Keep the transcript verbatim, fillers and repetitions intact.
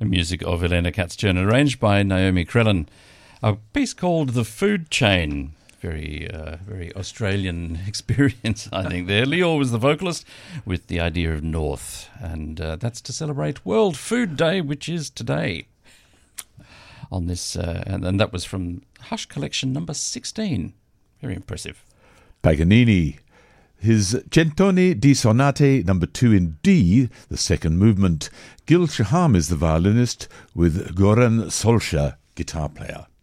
music of Elena Katz-Turner, arranged by Naomi Krellin. A piece called The Food Chain. Very, uh, very Australian experience, I think, there. Lior was the vocalist with the idea of North. And uh, that's to celebrate World Food Day, which is today. On this, uh, and, and that was from Hush Collection number sixteen. Very impressive. Paganini. His Centone di Sonate number two in D, the second movement. Gil Shaham is the violinist with Goran Solskjaer, guitar player.